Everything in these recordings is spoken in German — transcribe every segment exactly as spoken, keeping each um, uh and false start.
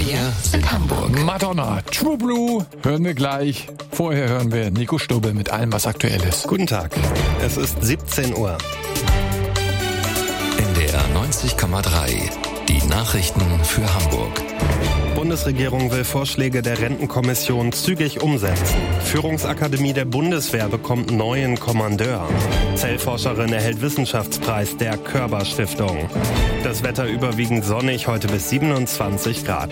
Wir sind Hamburg. Madonna, True Blue, hören wir gleich. Vorher hören wir Nico Stubbe mit allem, was aktuell ist. Guten Tag, es ist siebzehn Uhr. N D R neunzig Komma drei, die Nachrichten für Hamburg. Bundesregierung will Vorschläge der Rentenkommission zügig umsetzen. Führungsakademie der Bundeswehr bekommt neuen Kommandeur. Zellforscherin erhält Wissenschaftspreis der Körber Stiftung. Das Wetter überwiegend sonnig, heute bis siebenundzwanzig Grad.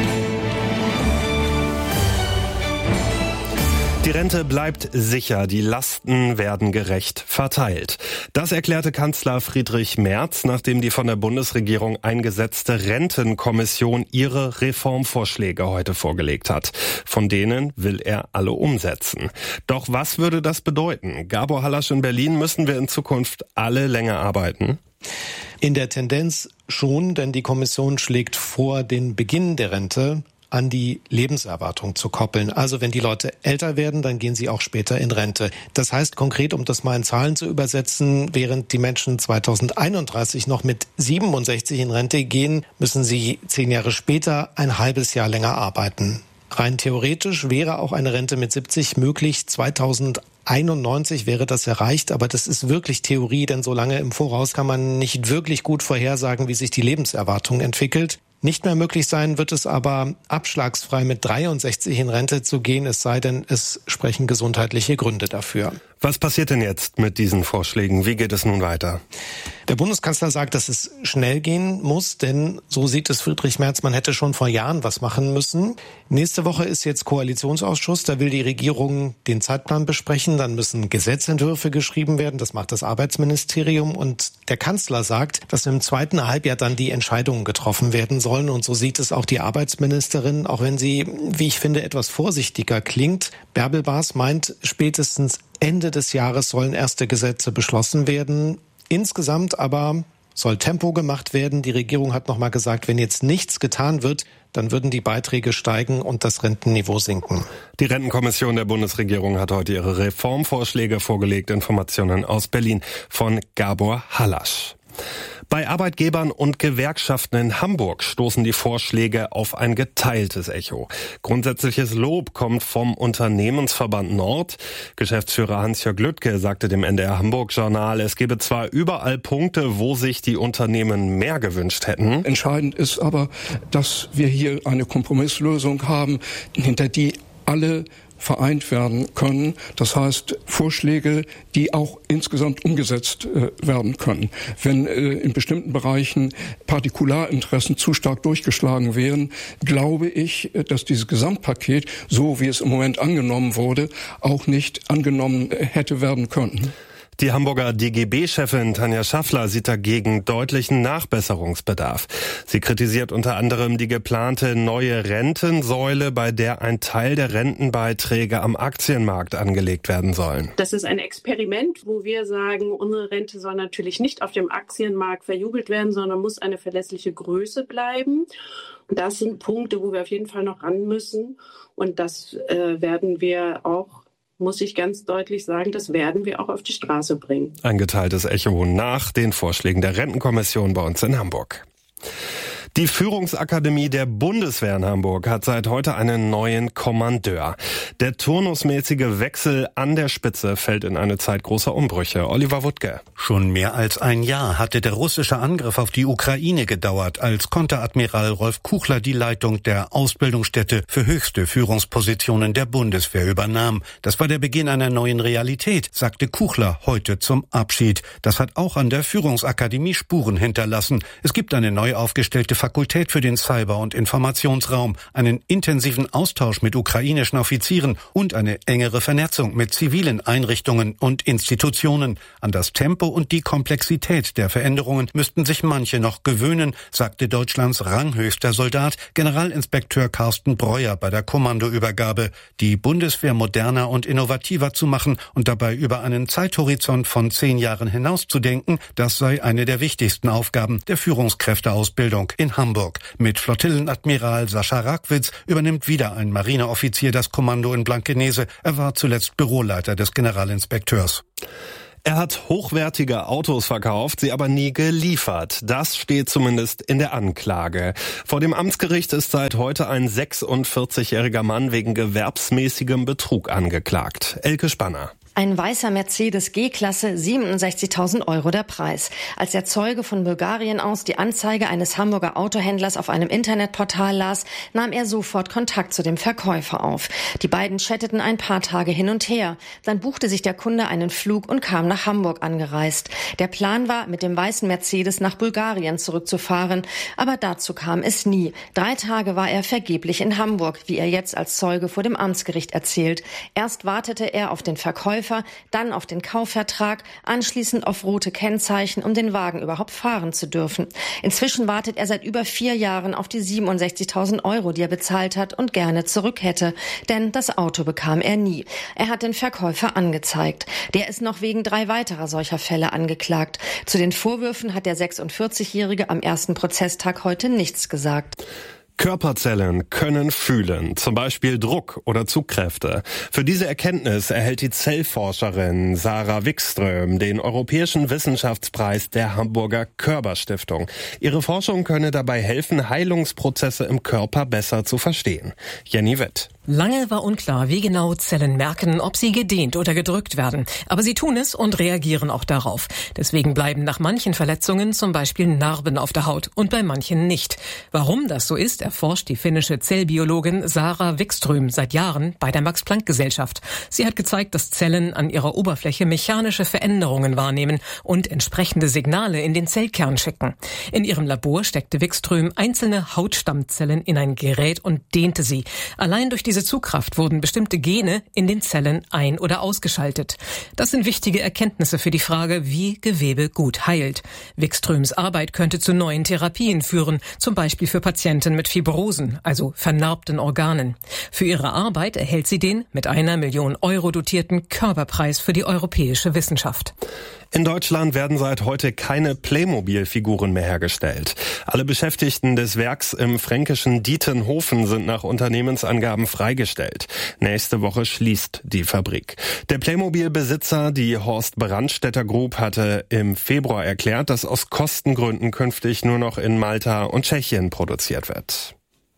Die Rente bleibt sicher, die Lasten werden gerecht verteilt. Das erklärte Kanzler Friedrich Merz, nachdem die von der Bundesregierung eingesetzte Rentenkommission ihre Reformvorschläge heute vorgelegt hat. Von denen will er alle umsetzen. Doch was würde das bedeuten? Gabor Hallasch in Berlin, müssen wir in Zukunft alle länger arbeiten? In der Tendenz schon, denn die Kommission schlägt vor, den Beginn der Rente an die Lebenserwartung zu koppeln. Also wenn die Leute älter werden, dann gehen sie auch später in Rente. Das heißt konkret, um das mal in Zahlen zu übersetzen, während die Menschen zweitausendeinunddreißig noch mit siebenundsechzig in Rente gehen, müssen sie zehn Jahre später ein halbes Jahr länger arbeiten. Rein theoretisch wäre auch eine Rente mit siebzig möglich. zweitausendeinundneunzig wäre das erreicht, aber das ist wirklich Theorie, denn so lange im Voraus kann man nicht wirklich gut vorhersagen, wie sich die Lebenserwartung entwickelt. Nicht mehr möglich sein wird es aber, abschlagsfrei mit dreiundsechzig in Rente zu gehen, es sei denn, es sprechen gesundheitliche Gründe dafür. Was passiert denn jetzt mit diesen Vorschlägen? Wie geht es nun weiter? Der Bundeskanzler sagt, dass es schnell gehen muss, denn so sieht es Friedrich Merz, man hätte schon vor Jahren was machen müssen. Nächste Woche ist jetzt Koalitionsausschuss, da will die Regierung den Zeitplan besprechen, dann müssen Gesetzentwürfe geschrieben werden, das macht das Arbeitsministerium und der Kanzler sagt, dass im zweiten Halbjahr dann die Entscheidungen getroffen werden sollen und so sieht es auch die Arbeitsministerin, auch wenn sie, wie ich finde, etwas vorsichtiger klingt. Bärbel Baas meint, spätestens Ende des Jahres sollen erste Gesetze beschlossen werden. Insgesamt aber soll Tempo gemacht werden. Die Regierung hat noch mal gesagt, wenn jetzt nichts getan wird, dann würden die Beiträge steigen und das Rentenniveau sinken. Die Rentenkommission der Bundesregierung hat heute ihre Reformvorschläge vorgelegt. Informationen aus Berlin von Gabor Hallasch. Bei Arbeitgebern und Gewerkschaften in Hamburg stoßen die Vorschläge auf ein geteiltes Echo. Grundsätzliches Lob kommt vom Unternehmensverband Nord. Geschäftsführer Hans-Jörg Lüttke sagte dem N D R Hamburg Journal, es gebe zwar überall Punkte, wo sich die Unternehmen mehr gewünscht hätten. Entscheidend ist aber, dass wir hier eine Kompromisslösung haben, hinter die alle vereint werden können. Das heißt, Vorschläge, die auch insgesamt umgesetzt äh, werden können. Wenn äh, in bestimmten Bereichen Partikularinteressen zu stark durchgeschlagen wären, glaube ich, dass dieses Gesamtpaket, so wie es im Moment angenommen wurde, auch nicht angenommen hätte werden können. Die Hamburger D G B-Chefin Tanja Schaffler sieht dagegen deutlichen Nachbesserungsbedarf. Sie kritisiert unter anderem die geplante neue Rentensäule, bei der ein Teil der Rentenbeiträge am Aktienmarkt angelegt werden sollen. Das ist ein Experiment, wo wir sagen, unsere Rente soll natürlich nicht auf dem Aktienmarkt verjubelt werden, sondern muss eine verlässliche Größe bleiben. Das sind Punkte, wo wir auf jeden Fall noch ran müssen. Und das äh, werden wir auch, muss ich ganz deutlich sagen, das werden wir auch auf die Straße bringen. Ein geteiltes Echo nach den Vorschlägen der Rentenkommission bei uns in Hamburg. Die Führungsakademie der Bundeswehr in Hamburg hat seit heute einen neuen Kommandeur. Der turnusmäßige Wechsel an der Spitze fällt in eine Zeit großer Umbrüche. Oliver Wuttke. Schon mehr als ein Jahr hatte der russische Angriff auf die Ukraine gedauert, als Konteradmiral Rolf Kuchler die Leitung der Ausbildungsstätte für höchste Führungspositionen der Bundeswehr übernahm. Das war der Beginn einer neuen Realität, sagte Kuchler heute zum Abschied. Das hat auch an der Führungsakademie Spuren hinterlassen. Es gibt eine neu aufgestellte Fakultät für den Cyber- und Informationsraum, einen intensiven Austausch mit ukrainischen Offizieren und eine engere Vernetzung mit zivilen Einrichtungen und Institutionen. An das Tempo und die Komplexität der Veränderungen müssten sich manche noch gewöhnen, sagte Deutschlands ranghöchster Soldat, Generalinspekteur Carsten Breuer bei der Kommandoübergabe. Die Bundeswehr moderner und innovativer zu machen und dabei über einen Zeithorizont von zehn Jahren hinaus zu denken, das sei eine der wichtigsten Aufgaben der Führungskräfteausbildung in Hamburg. Mit Flottillenadmiral Sascha Rackwitz übernimmt wieder ein Marineoffizier das Kommando in Blankenese. Er war zuletzt Büroleiter des Generalinspekteurs. Er hat hochwertige Autos verkauft, sie aber nie geliefert. Das steht zumindest in der Anklage. Vor dem Amtsgericht ist seit heute ein sechsundvierzigjähriger Mann wegen gewerbsmäßigem Betrug angeklagt. Elke Spanner. Ein weißer Mercedes G-Klasse, siebenundsechzigtausend Euro der Preis. Als der Zeuge von Bulgarien aus die Anzeige eines Hamburger Autohändlers auf einem Internetportal las, nahm er sofort Kontakt zu dem Verkäufer auf. Die beiden chatteten ein paar Tage hin und her. Dann buchte sich der Kunde einen Flug und kam nach Hamburg angereist. Der Plan war, mit dem weißen Mercedes nach Bulgarien zurückzufahren. Aber dazu kam es nie. Drei Tage war er vergeblich in Hamburg, wie er jetzt als Zeuge vor dem Amtsgericht erzählt. Erst wartete er auf den Verkäufer, dann auf den Kaufvertrag, anschließend auf rote Kennzeichen, um den Wagen überhaupt fahren zu dürfen. Inzwischen wartet er seit über vier Jahren auf die siebenundsechzigtausend Euro, die er bezahlt hat und gerne zurück hätte. Denn das Auto bekam er nie. Er hat den Verkäufer angezeigt. Der ist noch wegen drei weiterer solcher Fälle angeklagt. Zu den Vorwürfen hat der sechsundvierzigjährige am ersten Prozesstag heute nichts gesagt. Körperzellen können fühlen, zum Beispiel Druck oder Zugkräfte. Für diese Erkenntnis erhält die Zellforscherin Sarah Wikström den Europäischen Wissenschaftspreis der Hamburger Körber-Stiftung. Ihre Forschung könne dabei helfen, Heilungsprozesse im Körper besser zu verstehen. Jenny Wett. Lange war unklar, wie genau Zellen merken, ob sie gedehnt oder gedrückt werden. Aber sie tun es und reagieren auch darauf. Deswegen bleiben nach manchen Verletzungen zum Beispiel Narben auf der Haut und bei manchen nicht. Warum das so ist, erforscht die finnische Zellbiologin Sarah Wikström seit Jahren bei der Max-Planck-Gesellschaft. Sie hat gezeigt, dass Zellen an ihrer Oberfläche mechanische Veränderungen wahrnehmen und entsprechende Signale in den Zellkern schicken. In ihrem Labor steckte Wikström einzelne Hautstammzellen in ein Gerät und dehnte sie. Allein durch diese Zugkraft wurden bestimmte Gene in den Zellen ein- oder ausgeschaltet. Das sind wichtige Erkenntnisse für die Frage, wie Gewebe gut heilt. Wikströms Arbeit könnte zu neuen Therapien führen, zum Beispiel für Patienten mit Fibrosen, also vernarbten Organen. Für ihre Arbeit erhält sie den mit einer Million Euro dotierten Körperpreis für die europäische Wissenschaft. In Deutschland werden seit heute keine Playmobil-Figuren mehr hergestellt. Alle Beschäftigten des Werks im fränkischen Dietenhofen sind nach Unternehmensangaben freigestellt. Nächste Woche schließt die Fabrik. Der Playmobil-Besitzer, die Horst Brandstätter Group, hatte im Februar erklärt, dass aus Kostengründen künftig nur noch in Malta und Tschechien produziert wird.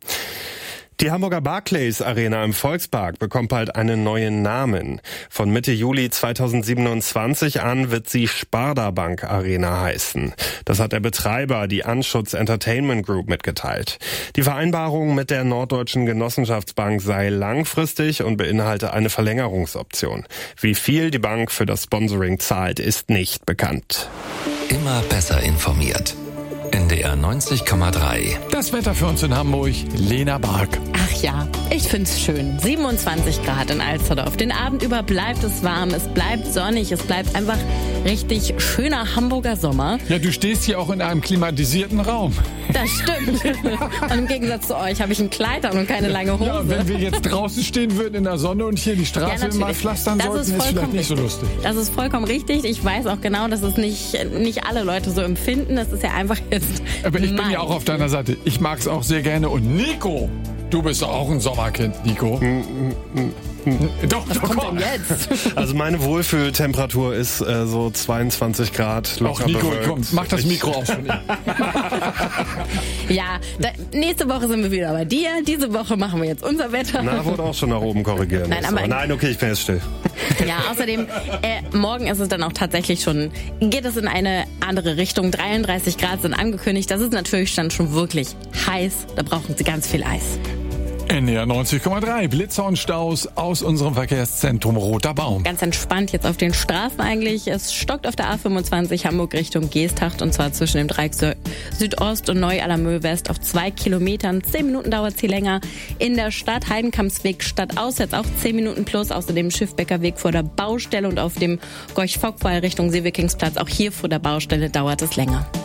Die Hamburger Barclays Arena im Volkspark bekommt bald einen neuen Namen. Von Mitte Juli zweitausendsiebenundzwanzig an wird sie Sparda Bank Arena heißen. Das hat der Betreiber, die Anschutz Entertainment Group, mitgeteilt. Die Vereinbarung mit der Norddeutschen Genossenschaftsbank sei langfristig und beinhalte eine Verlängerungsoption. Wie viel die Bank für das Sponsoring zahlt, ist nicht bekannt. Immer besser informiert. N D R neunzig Komma drei. Das Wetter für uns in Hamburg, Lena Bark. Ach ja, ich find's schön. siebenundzwanzig Grad in Alsterdorf. Den Abend über bleibt es warm, es bleibt sonnig, es bleibt einfach richtig schöner Hamburger Sommer. Ja, du stehst hier auch in einem klimatisierten Raum. Das stimmt. Und im Gegensatz zu euch habe ich ein Kleid an und keine lange Hose. Ja, wenn wir jetzt draußen stehen würden in der Sonne und hier die Straße ja, mal pflastern das sollten, ist, ist vielleicht nicht so lustig. Das ist vollkommen richtig. Ich weiß auch genau, dass es nicht, nicht alle Leute so empfinden. Das ist ja einfach jetzt Aber ich mein bin ja auch auf deiner Seite. Ich mag es auch sehr gerne. Und Nico, du bist auch ein Sommerkind, Nico. Mm, mm, mm. Doch, Was doch, kommt komm. denn jetzt? Also meine Wohlfühltemperatur ist äh, so zweiundzwanzig Grad. Auch Nico, bewölkt. Komm, mach das Mikro aus von ihm. Ja, da, nächste Woche sind wir wieder bei dir. Diese Woche machen wir jetzt unser Wetter. Na, wurde auch schon nach oben korrigieren. Nein, aber Nein, okay, ich bin jetzt still. Ja, außerdem, äh, morgen ist es dann auch tatsächlich schon, geht es in eine andere Richtung. dreiunddreißig Grad sind angekündigt. Das ist natürlich dann schon wirklich heiß. Da brauchen Sie ganz viel Eis. N D R neunzig Komma drei, Blitzer und Staus aus unserem Verkehrszentrum Roter Baum. Ganz entspannt jetzt auf den Straßen eigentlich. Es stockt auf der A fünfundzwanzig Hamburg Richtung Geesthacht und zwar zwischen dem Dreieck Südost und Neu-Allermöhl West auf zwei Kilometern. Zehn Minuten dauert sie länger. In der Stadt Heidenkampsweg stadtaus jetzt auch zehn Minuten plus. Außerdem Schiffbecker Weg vor der Baustelle und auf dem Gorch-Fock Richtung Seewikingsplatz. Auch hier vor der Baustelle dauert es länger.